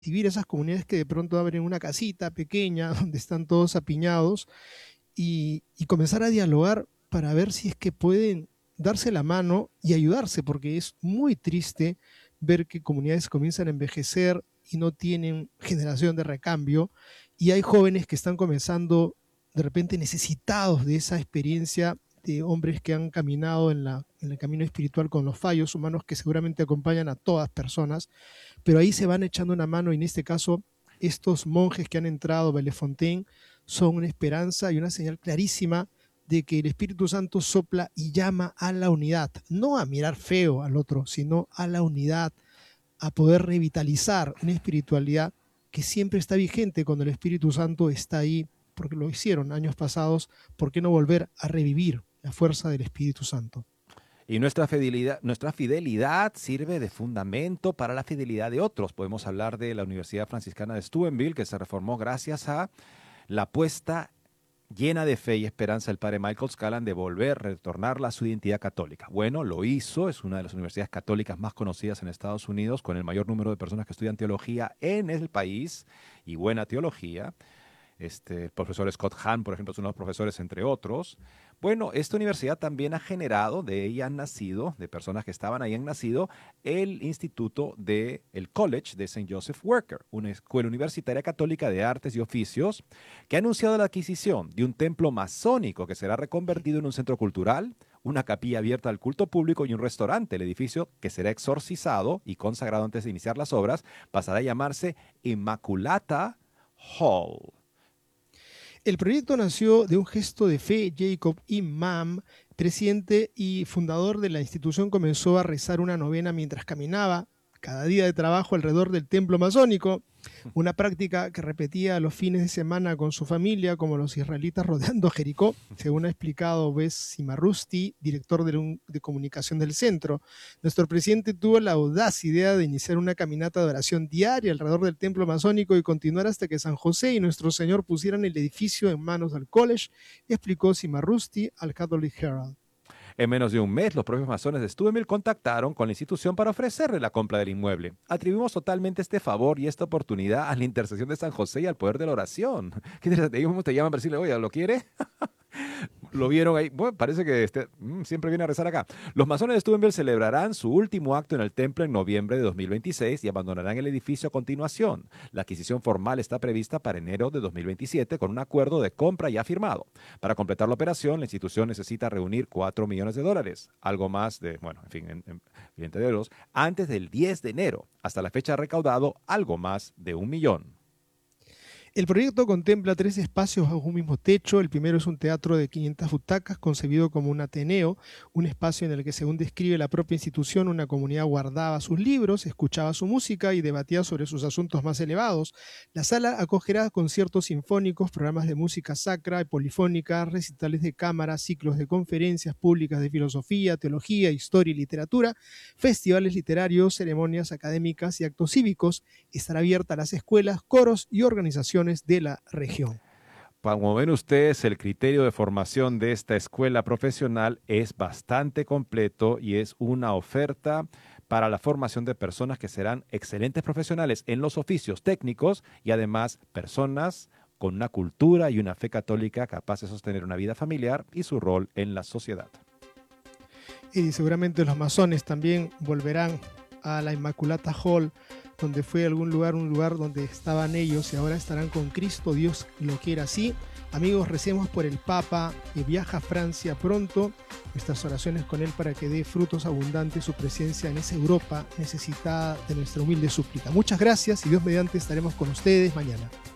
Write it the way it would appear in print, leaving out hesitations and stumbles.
recibir esas comunidades que de pronto abren una casita pequeña donde están todos apiñados y comenzar a dialogar para ver si es que pueden darse la mano y ayudarse, porque es muy triste ver que comunidades comienzan a envejecer y no tienen generación de recambio, y hay jóvenes que están comenzando de repente necesitados de esa experiencia de hombres que han caminado en el camino espiritual con los fallos humanos que seguramente acompañan a todas personas, pero ahí se van echando una mano y en este caso estos monjes que han entrado a Bellefontaine son una esperanza y una señal clarísima de que el Espíritu Santo sopla y llama a la unidad, no a mirar feo al otro, sino a la unidad, a poder revitalizar una espiritualidad que siempre está vigente cuando el Espíritu Santo está ahí, porque lo hicieron años pasados. ¿Por qué no volver a revivir la fuerza del Espíritu Santo? Y nuestra fidelidad sirve de fundamento para la fidelidad de otros. Podemos hablar de la Universidad Franciscana de Steubenville, que se reformó gracias a la apuesta llena de fe y esperanza del padre Michael Scallan de retornarla a su identidad católica. Bueno, lo hizo, es una de las universidades católicas más conocidas en Estados Unidos, con el mayor número de personas que estudian teología en el país, y buena teología. El profesor Scott Hahn, por ejemplo, es uno de los profesores, entre otros. Bueno, esta universidad también ha generado, de ella han nacido, de personas que estaban ahí han nacido, el instituto el College de St. Joseph Worker, una escuela universitaria católica de artes y oficios, que ha anunciado la adquisición de un templo masónico que será reconvertido en un centro cultural, una capilla abierta al culto público y un restaurante. El edificio, que será exorcizado y consagrado antes de iniciar las obras, pasará a llamarse Immaculata Hall. El proyecto nació de un gesto de fe. Jacob Imam, presidente y fundador de la institución, comenzó a rezar una novena mientras caminaba cada día de trabajo alrededor del templo masónico, una práctica que repetía los fines de semana con su familia, como los israelitas rodeando Jericó, según ha explicado Wes Simarusti, director de comunicación del centro. Nuestro presidente tuvo la audaz idea de iniciar una caminata de oración diaria alrededor del templo masónico y continuar hasta que San José y Nuestro Señor pusieran el edificio en manos del college, explicó Simarusti al Catholic Herald. En menos de un mes, los propios masones de Steubenville contactaron con la institución para ofrecerle la compra del inmueble. Atribuimos totalmente este favor y esta oportunidad a la intercesión de San José y al poder de la oración. Qué interesante. Ellos mismos te llaman para decirle, oye, ¿lo quiere? Lo vieron ahí. Bueno, parece que siempre viene a rezar acá. Los masones de Steubenville celebrarán su último acto en el templo en noviembre de 2026 y abandonarán el edificio a continuación. La adquisición formal está prevista para enero de 2027 con un acuerdo de compra ya firmado. Para completar la operación, la institución necesita reunir $4 millones, algo más de, bueno, en fin, en de euros, antes del 10 de enero. Hasta la fecha ha recaudado algo más de $1 millón. El proyecto contempla 3 espacios bajo un mismo techo. El primero es un teatro de 500 butacas concebido como un ateneo, un espacio en el que, según describe la propia institución, una comunidad guardaba sus libros, escuchaba su música y debatía sobre sus asuntos más elevados. La sala acogerá conciertos sinfónicos, programas de música sacra y polifónica, recitales de cámara, ciclos de conferencias públicas de filosofía, teología, historia y literatura, festivales literarios, ceremonias académicas y actos cívicos. Estará abierta a las escuelas, coros y organizaciones de la región. Como ven ustedes, el criterio de formación de esta escuela profesional es bastante completo y es una oferta para la formación de personas que serán excelentes profesionales en los oficios técnicos y además personas con una cultura y una fe católica capaz de sostener una vida familiar y su rol en la sociedad. Y seguramente los masones también volverán a la Immaculata Hall, donde fue un lugar donde estaban ellos y ahora estarán con Cristo. Dios lo quiera así. Amigos, recemos por el Papa que viaja a Francia pronto. Nuestras oraciones con él para que dé frutos abundantes su presencia en esa Europa necesitada de nuestra humilde súplica. Muchas gracias y Dios mediante estaremos con ustedes mañana.